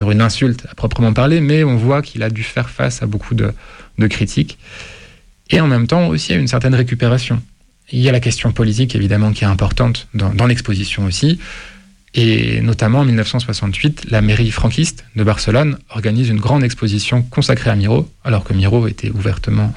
dire une insulte à proprement parler, mais on voit qu'il a dû faire face à beaucoup de critiques. Et en même temps aussi à une certaine récupération. Il y a la question politique, évidemment, qui est importante dans l'exposition aussi. Et notamment en 1968, la mairie franquiste de Barcelone organise une grande exposition consacrée à Miró, alors que Miró était ouvertement,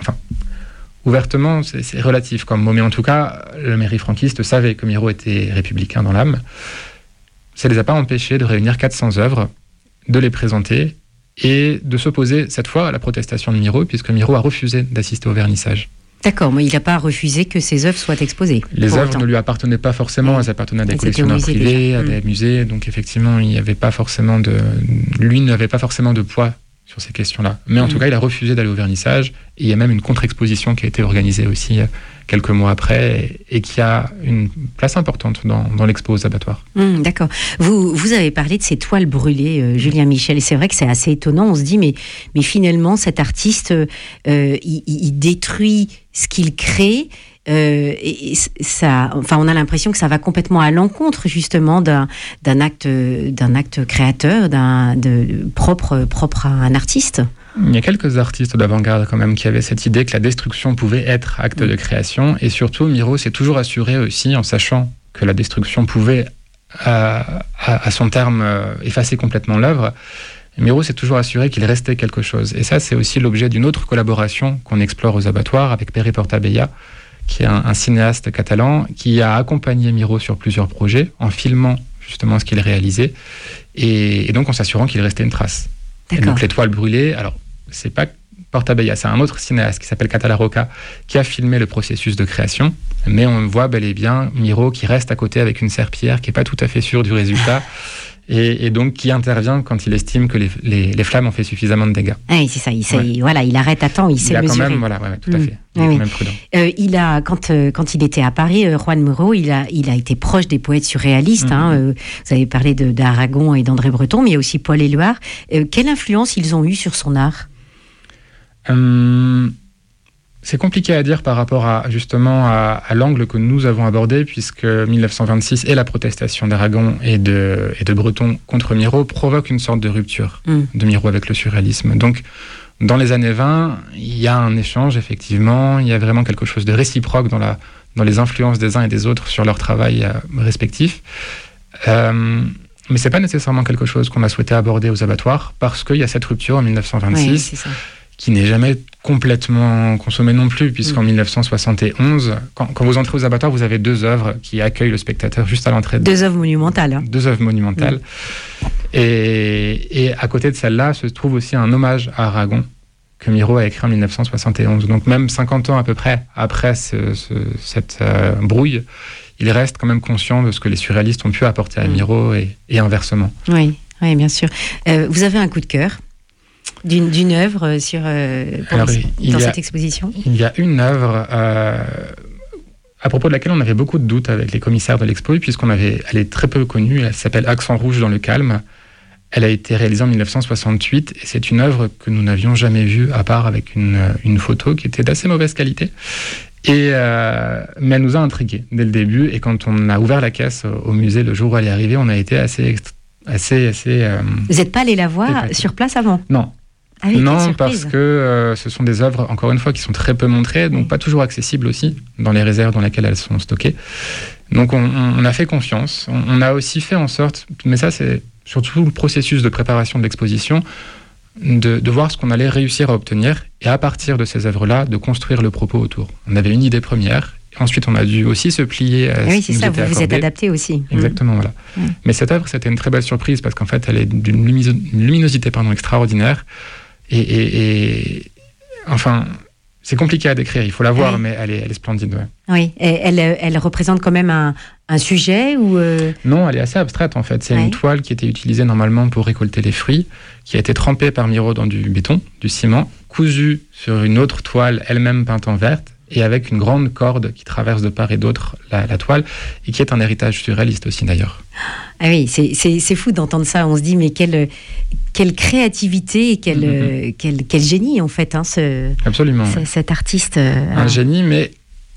c'est relatif comme mot, mais en tout cas, la mairie franquiste savait que Miró était républicain dans l'âme. Ça ne les a pas empêchés de réunir 400 œuvres, de les présenter et de s'opposer cette fois à la protestation de Miró, puisque Miró a refusé d'assister au vernissage. D'accord, mais il n'a pas refusé que ses œuvres soient exposées. Les œuvres ne lui appartenaient pas forcément, elles appartenaient à des collectionneurs privés, à des musées, donc effectivement, lui n'avait pas forcément de poids sur ces questions-là. Mais en tout cas, il a refusé d'aller au vernissage, et il y a même une contre-exposition qui a été organisée aussi quelques mois après, et qui a une place importante dans l'expo aux abattoirs. D'accord. Vous avez parlé de ces toiles brûlées, Julien Michel, et c'est vrai que c'est assez étonnant. On se dit, mais finalement, cet artiste, il détruit ce qu'il crée. Et ça, on a l'impression que ça va complètement à l'encontre justement d'un acte créateur, propre à un artiste. Il y a quelques artistes d'avant-garde quand même qui avaient cette idée que la destruction pouvait être acte de création, et surtout Miró s'est toujours assuré aussi, en sachant que la destruction pouvait à son terme effacer complètement l'œuvre. Miró s'est toujours assuré qu'il restait quelque chose, et ça c'est aussi l'objet d'une autre collaboration qu'on explore aux abattoirs avec Pere Portabella, qui est un cinéaste catalan qui a accompagné Miró sur plusieurs projets en filmant justement ce qu'il réalisait, et donc en s'assurant qu'il restait une trace. Et donc les toiles brûlées, alors c'est pas Portabella, c'est un autre cinéaste qui s'appelle Catalaroca qui a filmé le processus de création, mais on voit bel et bien Miró qui reste à côté avec une serpillière qui est pas tout à fait sûre du résultat. Et donc qui intervient quand il estime que les flammes ont fait suffisamment de dégâts. Ah oui, c'est ça. Il arrête à temps, il sait mesurer. Quand même, tout à fait. Il est quand même prudent. Quand il était à Paris, Juan Miró, il a été proche des poètes surréalistes. Vous avez parlé d'Aragon et d'André Breton, mais il y a aussi Paul Éluard. Quelle influence ils ont eu sur son art ? C'est compliqué à dire par rapport à l'angle que nous avons abordé, puisque 1926 et la protestation d'Aragon et de Breton contre Miró provoquent une sorte de rupture de Miró avec le surréalisme. Donc, dans les années 20, il y a un échange, effectivement, il y a vraiment quelque chose de réciproque dans les influences des uns et des autres sur leur travail respectif. Mais c'est pas nécessairement quelque chose qu'on a souhaité aborder aux abattoirs, parce qu'il y a cette rupture en 1926. Oui, c'est ça. Qui n'est jamais complètement consommée non plus, puisqu'en 1971, quand vous entrez aux abattoirs, vous avez 2 œuvres qui accueillent le spectateur juste à l'entrée. 2 œuvres monumentales. 2 œuvres monumentales. Et à côté de celle-là se trouve aussi un hommage à Aragon que Miró a écrit en 1971. Donc même 50 ans à peu près après cette brouille, il reste quand même conscient de ce que les surréalistes ont pu apporter à Miró et inversement. Oui, bien sûr. Vous avez un coup de cœur d'une œuvre dans cette exposition ? Il y a une œuvre à propos de laquelle on avait beaucoup de doutes avec les commissaires de l'expo, elle est très peu connue, elle s'appelle Accent rouge dans le calme. Elle a été réalisée en 1968 et c'est une œuvre que nous n'avions jamais vue, à part avec une photo qui était d'assez mauvaise qualité. Mais elle nous a intrigués dès le début, et quand on a ouvert la caisse au musée le jour où elle est arrivée, on a été assez Vous n'êtes pas allé la voir sur place avant ? Non. Ah oui, non, parce que ce sont des œuvres, encore une fois, qui sont très peu montrées, donc pas toujours accessibles aussi, dans les réserves dans lesquelles elles sont stockées. Donc on a fait confiance. On a aussi fait en sorte, mais ça c'est surtout le processus de préparation de l'exposition, de voir ce qu'on allait réussir à obtenir, et à partir de ces œuvres-là, de construire le propos autour. On avait une idée première, et ensuite on a dû aussi se plier à ce qui nous était accordé. Vous êtes adapté aussi. Exactement, voilà. Mais cette œuvre, c'était une très belle surprise, parce qu'en fait, elle est d'une luminosité extraordinaire. Et enfin, c'est compliqué à décrire, il faut la voir, mais elle est splendide. Ouais. Oui, et elle représente quand même un sujet ou Non, elle est assez abstraite en fait. C'est une toile qui était utilisée normalement pour récolter les fruits, qui a été trempée par Miró dans du béton, du ciment, cousue sur une autre toile, elle-même peinte en verte, et avec une grande corde qui traverse de part et d'autre la toile, et qui est un héritage surréaliste aussi d'ailleurs. Ah oui, c'est fou d'entendre ça. On se dit, mais quelle créativité et quel génie en fait, Absolument. Cet artiste. Un génie, mais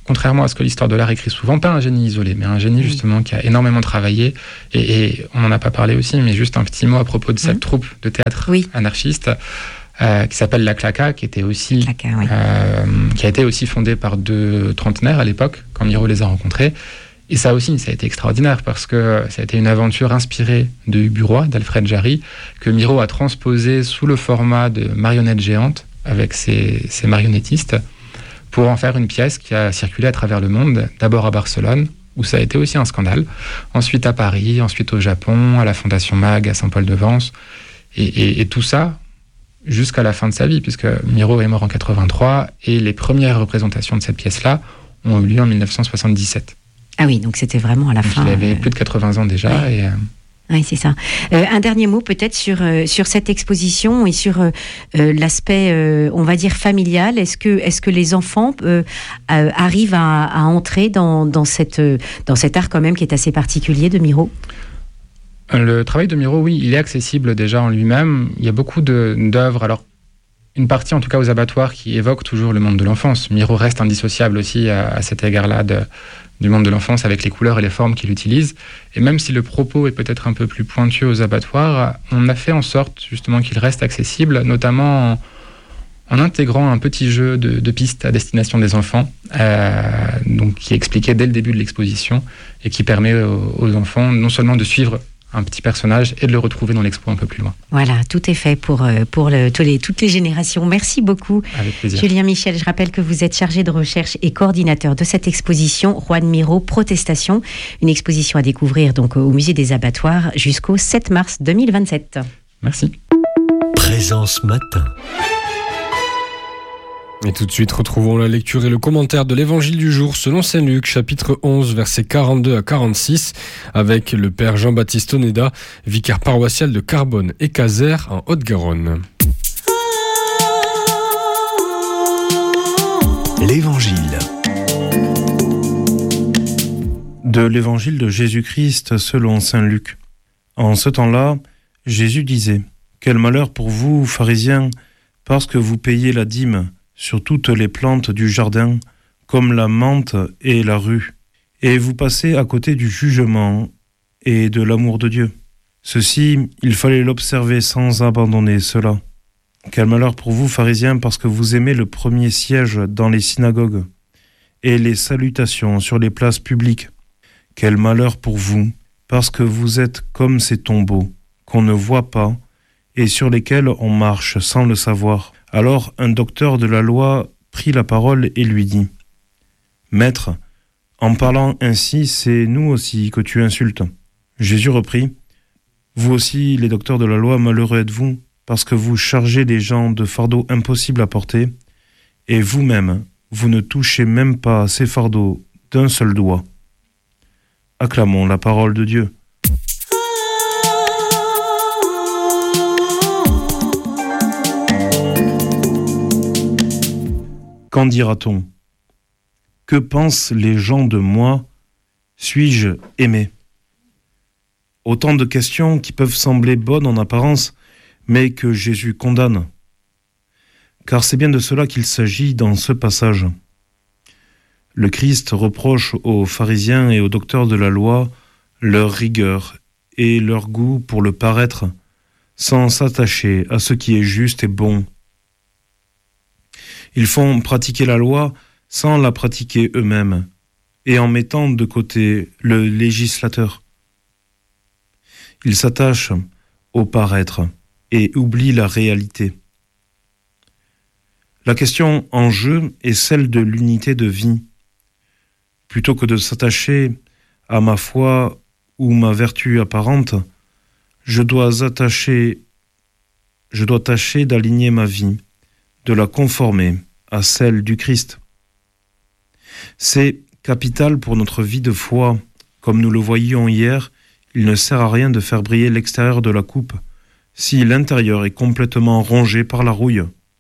contrairement à ce que l'histoire de l'art écrit souvent, pas un génie isolé, mais un génie justement qui a énormément travaillé. Et on n'en a pas parlé aussi, mais juste un petit mot à propos de cette troupe de théâtre anarchiste qui s'appelle La Claca, qui était aussi, qui a été aussi fondée par 2 trentenaires à l'époque, quand Miro les a rencontrés. Et ça aussi, ça a été extraordinaire parce que ça a été une aventure inspirée de Hugues Buroy, d'Alfred Jarry, que Miro a transposé sous le format de marionnettes géantes avec ses marionnettistes, pour en faire une pièce qui a circulé à travers le monde, d'abord à Barcelone, où ça a été aussi un scandale, ensuite à Paris, ensuite au Japon, à la Fondation Mag, à Saint-Paul-de-Vence, et tout ça jusqu'à la fin de sa vie, puisque Miro est mort en 83, et les premières représentations de cette pièce-là ont eu lieu en 1977. Ah oui, donc c'était vraiment à la fin. Il avait plus de 80 ans déjà, Oui, c'est ça. Un dernier mot peut-être sur cette exposition et sur l'aspect, on va dire, familial. Est-ce que les enfants arrivent à entrer dans cet art quand même qui est assez particulier de Miro ? Le travail de Miro, oui, il est accessible déjà en lui-même. Il y a beaucoup d'œuvres, alors une partie en tout cas aux abattoirs qui évoque toujours le monde de l'enfance. Miro reste indissociable aussi à cet égard-là du monde de l'enfance avec les couleurs et les formes qu'il utilise. Et même si le propos est peut-être un peu plus pointu aux abattoirs, on a fait en sorte justement qu'il reste accessible, notamment en intégrant un petit jeu de pistes à destination des enfants, donc qui est expliqué dès le début de l'exposition et qui permet aux enfants non seulement de suivre un petit personnage et de le retrouver dans l'expo un peu plus loin. Voilà, tout est fait pour toutes les générations. Merci beaucoup. Avec plaisir. Julien Michel, je rappelle que vous êtes chargé de recherche et coordinateur de cette exposition Juan Miro Protestation, une exposition à découvrir donc au Musée des Abattoirs jusqu'au 7 mars 2027. Merci. Présence matin. Et tout de suite, retrouvons la lecture et le commentaire de l'Évangile du jour selon Saint Luc, chapitre 11, versets 42 à 46, avec le Père Jean-Baptiste Oneda, vicaire paroissial de Carbone et Caser en Haute-Garonne. L'Évangile. De l'Évangile de Jésus-Christ selon Saint Luc. En ce temps-là, Jésus disait : « Quel malheur pour vous, pharisiens, parce que vous payez la dîme sur toutes les plantes du jardin, comme la menthe et la rue, et vous passez à côté du jugement et de l'amour de Dieu. Ceci, il fallait l'observer sans abandonner cela. Quel malheur pour vous, pharisiens, parce que vous aimez le premier siège dans les synagogues et les salutations sur les places publiques. Quel malheur pour vous, parce que vous êtes comme ces tombeaux qu'on ne voit pas et sur lesquels on marche sans le savoir. » Alors un docteur de la loi prit la parole et lui dit : « Maître, en parlant ainsi, c'est nous aussi que tu insultes. » Jésus reprit : « Vous aussi, les docteurs de la loi, malheureux êtes-vous, parce que vous chargez les gens de fardeaux impossibles à porter, et vous-même, vous ne touchez même pas ces fardeaux d'un seul doigt. » Acclamons la parole de Dieu. Qu'en dira-t-on ? Que pensent les gens de moi ? Suis-je aimé ? Autant de questions qui peuvent sembler bonnes en apparence, mais que Jésus condamne. Car c'est bien de cela qu'il s'agit dans ce passage. Le Christ reproche aux pharisiens et aux docteurs de la loi leur rigueur et leur goût pour le paraître, sans s'attacher à ce qui est juste et bon. Ils font pratiquer la loi sans la pratiquer eux-mêmes et en mettant de côté le législateur. Ils s'attachent au paraître et oublient la réalité. La question en jeu est celle de l'unité de vie. Plutôt que de s'attacher à ma foi ou ma vertu apparente, je dois tâcher d'aligner ma vie, de la conformer à celle du Christ. C'est capital pour notre vie de foi. Comme nous le voyions hier, il ne sert à rien de faire briller l'extérieur de la coupe si l'intérieur est complètement rongé par la rouille.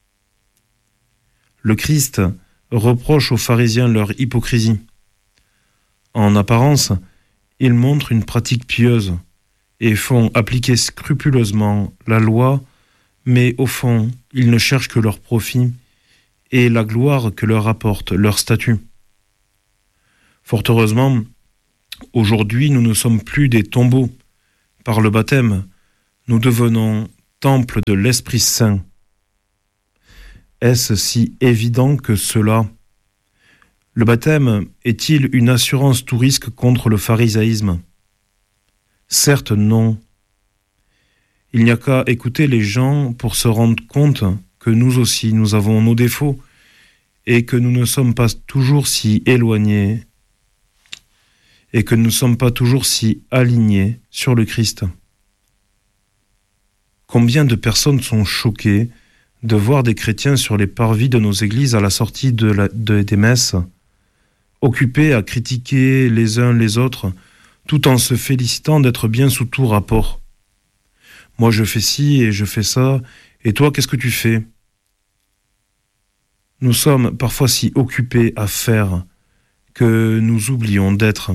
Le Christ reproche aux pharisiens leur hypocrisie. En apparence, ils montrent une pratique pieuse et font appliquer scrupuleusement la loi, mais au fond, ils ne cherchent que leur profit et la gloire que leur apporte leur statut. Fort heureusement, aujourd'hui, nous ne sommes plus des tombeaux. Par le baptême, nous devenons temple de l'Esprit Saint. Est-ce si évident que cela ? Le baptême est-il une assurance tout risque contre le pharisaïsme ? Certes, non. Il n'y a qu'à écouter les gens pour se rendre compte que nous aussi, nous avons nos défauts et que nous ne sommes pas toujours si éloignés et que nous ne sommes pas toujours si alignés sur le Christ. Combien de personnes sont choquées de voir des chrétiens sur les parvis de nos églises à la sortie des messes, occupés à critiquer les uns les autres, tout en se félicitant d'être bien sous tout rapport. Moi je fais ci et je fais ça, et toi qu'est-ce que tu fais ? Nous sommes parfois si occupés à faire que nous oublions d'être.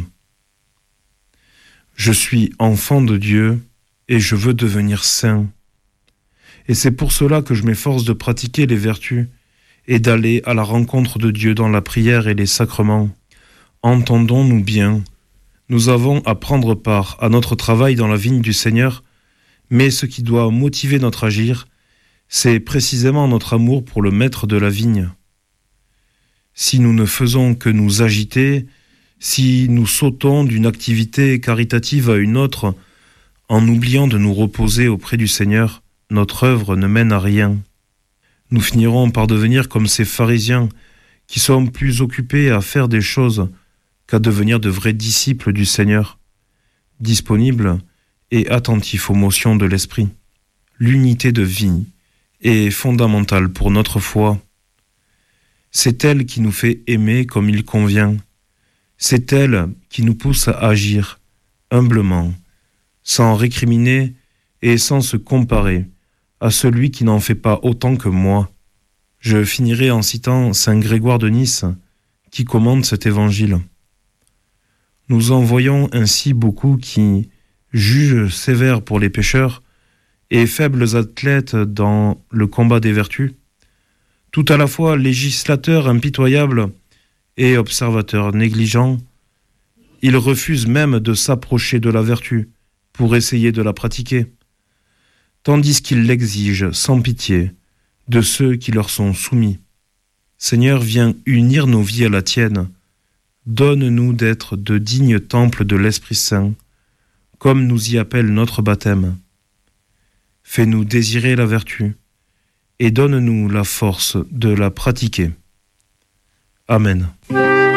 Je suis enfant de Dieu et je veux devenir saint. Et c'est pour cela que je m'efforce de pratiquer les vertus et d'aller à la rencontre de Dieu dans la prière et les sacrements. Entendons-nous bien, nous avons à prendre part à notre travail dans la vigne du Seigneur, mais ce qui doit motiver notre agir, c'est précisément notre amour pour le maître de la vigne. Si nous ne faisons que nous agiter, si nous sautons d'une activité caritative à une autre, en oubliant de nous reposer auprès du Seigneur, notre œuvre ne mène à rien. Nous finirons par devenir comme ces pharisiens qui sont plus occupés à faire des choses qu'à devenir de vrais disciples du Seigneur, disponibles et attentifs aux motions de l'Esprit. L'unité de vie est fondamentale pour notre foi. C'est elle qui nous fait aimer comme il convient. C'est elle qui nous pousse à agir humblement, sans récriminer et sans se comparer à celui qui n'en fait pas autant que moi. Je finirai en citant saint Grégoire de Nice, qui commande cet évangile. Nous en voyons ainsi beaucoup qui jugent sévères pour les pécheurs et faibles athlètes dans le combat des vertus, tout à la fois législateurs impitoyables et observateurs négligents. Ils refusent même de s'approcher de la vertu pour essayer de la pratiquer, tandis qu'ils l'exigent sans pitié de ceux qui leur sont soumis. Seigneur, viens unir nos vies à la tienne. Donne-nous d'être de dignes temples de l'Esprit Saint, comme nous y appelle notre baptême. Fais-nous désirer la vertu et donne-nous la force de la pratiquer. Amen.